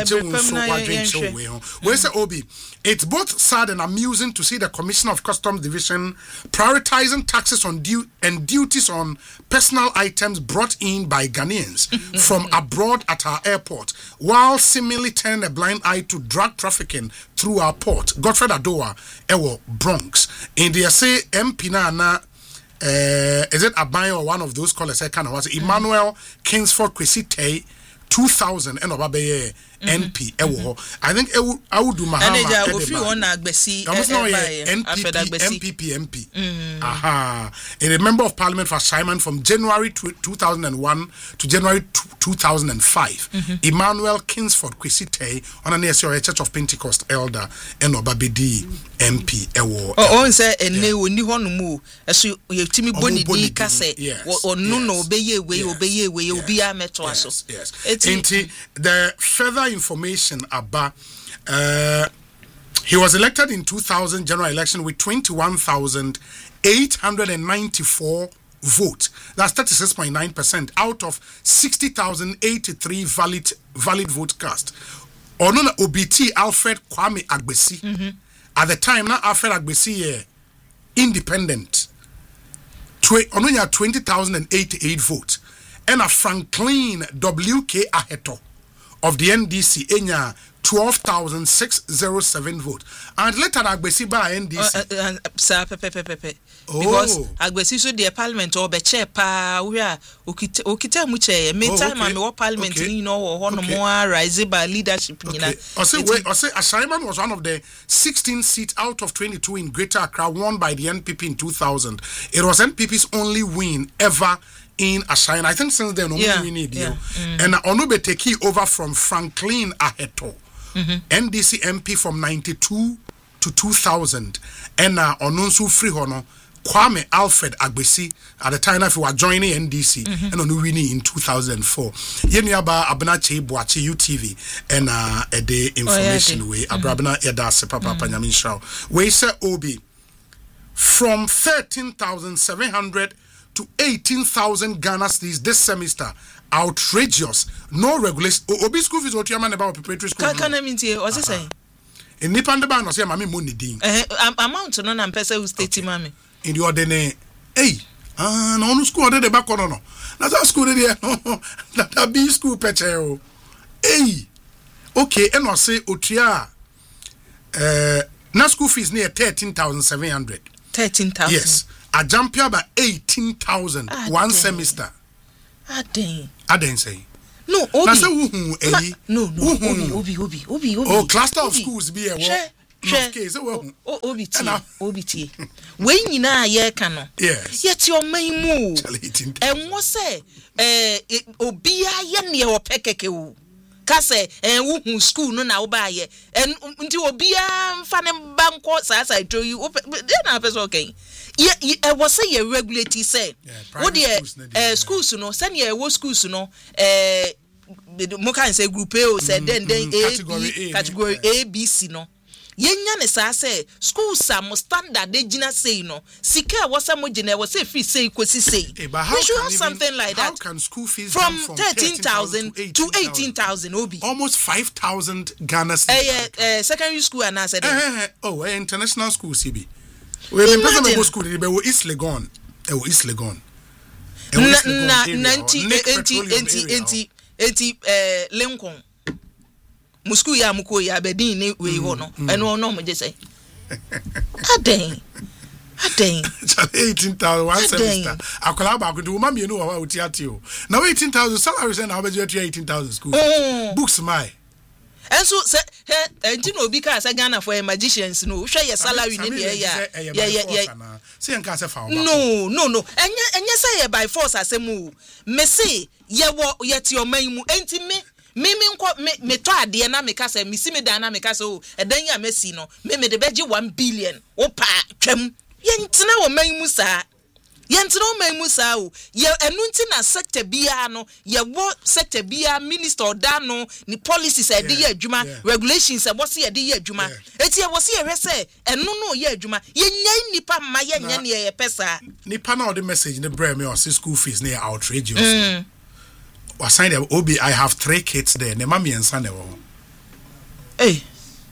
Where's the Obi? It's both sad and amusing to see the Commissioner of Customs Division prioritizing taxes on due and duties on personal items brought in by Ghanaians from abroad at our airport, while seemingly turning a blind eye to drug trafficking through our port. Godfred Adoa, Ewo, Bronx. In the say M P na na, uh, is it Abayo or one of those callers? I kind of was Emmanuel Kingsford Kwesite. two thousand and Obabe N P ewo I think I would do Mahama Eneja ofi won agbesi N P P M P aha a member of parliament for Simon from January two thousand one to January two thousand five Emmanuel Kingsford Kwesite on an S O Church of Pentecost elder and Obabedi M P ewo oh on say ene oni ho no mu eso yetimi boni di kase onu no obeye we obeye we obi ameto aso Inti, the further information about uh, he was elected in two thousand general election with twenty-one thousand eight hundred ninety-four votes. That's thirty-six point nine percent out of sixty thousand eighty-three valid valid vote cast. Onuna O B T Alfred Kwame Agbesi. Mm-hmm. At the time, now Alfred Agbesi uh, independent. Onunya twenty thousand eighty-eight votes. And a Franklin W K Aheto of the N D C enya twelve thousand six hundred seven votes. And later Agbesi by N D C. Uh, uh, uh, sir, pepe, pepe, pepe. Because Agbesi so the parliament or be chair pa we are okita okita mu chair. Me time me what parliament you know or no more rise by leadership you know. I say wait, I say Ashaiman was one of the sixteen seats out of twenty-two in Greater Accra won by the N P P in two thousand. It was N P P's only win ever in Ashaiman. I think since then no yeah, we need yeah. you. Mm. And Onube take over from Franklin Aheto. Mm-hmm. N D C M P from ninety-two to two thousand and uh, Onunsu Frihono Kwame Alfred Agbesi at the time if you were joining N D C mm-hmm. and on winning in two thousand four. Yeniaba Abenache Boachi U T V and uh, a day information oh, yeah, way Abrabna Eda Sepa Papa Nyamin Shao. We say Obi from thirteen thousand seven hundred to eighteen thousand Ghana cedis this semester. Outrageous. No regulation. Obi school fees what you man about preparatory school. Can I mean to what's it saying? In Nipan the ban was say mami money ding. Eh amount no na pesa who state mami. In the ordinary hey ah no no school dey back on no na that school dey no that be school peche o eh okay and I say otua eh na school fees near thirteen thousand seven hundred. thirteen thousand. Yes. A jump here by eighteen thousand ah, one dang. semester. Ah, dang. I didn't say. No, Obi. Na say who eh? No, no. Obi, Obi, Obi, Obi, Obi. Oh, cluster Obi. of schools be a what? Oh, Obi T. Obi T. When you na ye cano. Yes. Yet your main move. And what say? Eh, Obi a yen ye or pekeke. Kase and who school no now buy ye and until Obi a fan bank as I told you. Then I was okay. Yeah, I was say a regulatory say. What the schools no send ye what schools no eh mo can say group A said then then A category A B C no. Yenya ne sa say schools are standard they gina say no. Sika was some gina was say free say kwesi say. We should have something like that. How can school fees from, from thirteen thousand to eighteen thousand Obi? Almost five thousand Ghana cedis. Eh eh secondary school and I said eh oh international school C B. We been person go school dey be East Legon. Eh East Legon. Na ninety eighty eighty eighty eighty eh Lincoln. Musku ya muko ya bedin ni we ho no eno no mo je say aden aden eighteen thousand one semester akola ba ko do ma me no wa oti ati o na eighteen thousand salary say na obeje eighteen thousand school books my enso se he enti no obi ka say Ghana for magicians no hwe ye salary ni ne ya ya ya say enka say fa no no no enye enye say by force asemu me say ye wo ye ti o man mu enti me me me nko me me to ade na me ka say me si me dan na me ka say o edan ya mesi no me me de beji one billion o pa twam ye ntina wo man mu sa ye ntina wo man mu sa o ye enu ntina sector bia no ye wo sector bia minister da no ni policies e de ye adwuma regulations e wo se ye de ye adwuma eti e wo se ye hwe say enu no ye adwuma ye nya nipa ma ye nya ne ye pesa nipa na o de message ne bra me o say school fees na outrageous mm. I signed there Obi I have three kids there ne mama yensa ne wo eh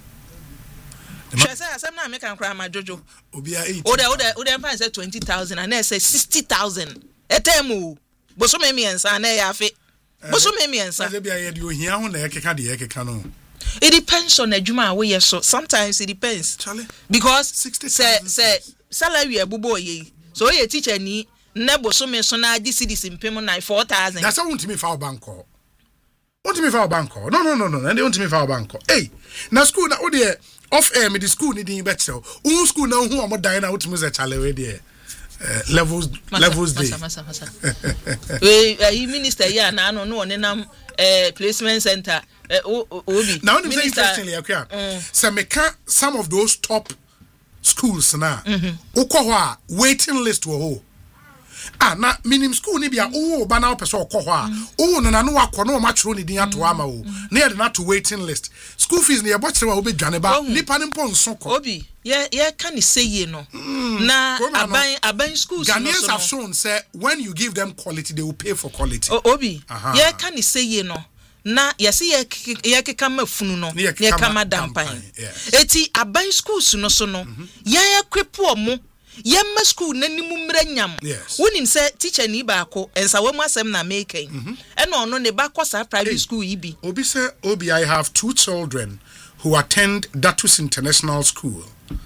Shasa asem na make am cry ma jojo Obi a eight Oda oda oda fan say twenty thousand and I say sixty thousand etemu boso me me yensa na ya fe boso me me yensa e bia ye de ohia ho na ekeka de ekeka no it depends on adwuma we yes so sometimes it depends Charlie. Because say say salary ebubo ye so ye teacher ni nebo so me so na di cedis impem na four thousand. That's how want me for bank call. Want me for bank call. No no no no. And they want me for bank call. Hey, na school na o dey off air me the school need in better. Un school na hu am die na want me say chale we there. Levels masa, levels dey. Masa masa masa. We uh, minister ya na no no nenam eh placement center eh obi. Now them say interestingly akwa. Mm. Say me can some of those top schools na. Mhm. Ukwa ho waiting list wo ho. Ah na minim school ni bia o ba na person okọ ho a o no na no akọ no ma chiro ni din ato ama o na ye na to waiting list school fees ni ye bo chire wa obi dwane ba nipa ni pon so ko Obi ye ye can say ye no na aban aban schools no Ghanaians have shown say when you give them quality they will pay for quality Obi ye can say ye no na yesi ye ye keka mafunu no ye kama dampan eti aban schools no so no ye ye kwepo omo yemma school nanimu mranyam wonim say teacher ni ba ko ensa wamu asem na making eno ono ne ba ko sa private school ibi Obi say Obi I have two children who attend Datus International School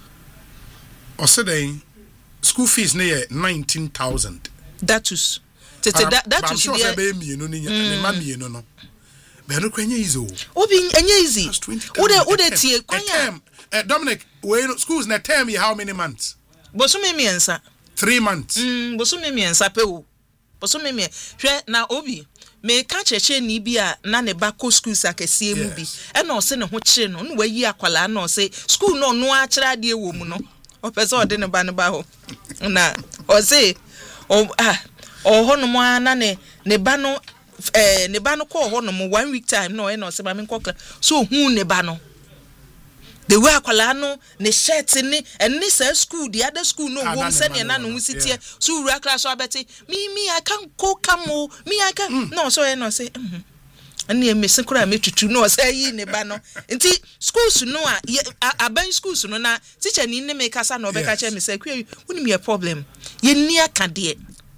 osede school fees ne nineteen thousand Datus tete Datus dia be mienu ni ne ma mienu no be no kwanya easy Obi enya easy ode ode tie kwanya Dominic we schools na term how many months boso me miensa three months mm boso me miensa pe o boso me me hwe na Obi me ka cheche ni bi a na ne ba ko school sakesie mu bi e na o se ne ho kire no no wayi akwala na o se school no no a kire ade wo mu no o pese o de ne ba ne ba ho na o se o ah o ho no mo na ne ne ba no eh ne ba no ko ho no mo one week time no e na o se ba me nkokla so hu ne ba no the way akwala no ne shirt ni and ni say school the other school no wo send na no sitie so ura class abeti me me I can go come me I can mm. no so e no say mhm ani e mesi kura me tutu no say yi ne ba no nti schools no a aban schools no na teacher ni ne me kasa no be ka che me say kwe woni me problem ye ni aka de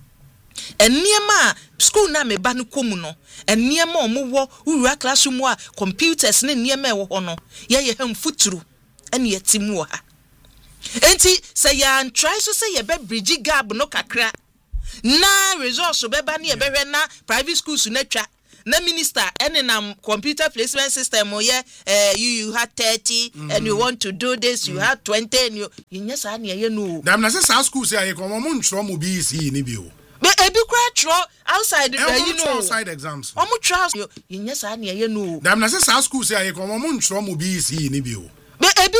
eniema school na me ba no komu no eniema omo wo classroom a computers ne niema e wo ho no ye ye ham futuru ene yetimu wo ha enti say ya try so say ye be bridge gap no kakra na resource be ba ne ye be hwe na private schools na twa na minister ene nam computer placement system o ye uh, you you had thirty mm-hmm. and you want to do this you mm-hmm. had twenty and you yin sa na ye no dem na say schools say ko mo ntro mo bi si ni bi o be ebi kra tro outside uh, you know outside exams o mo tro yin sa na ye no dem na say schools say ko mo ntro mo bi si ni bi o be ebi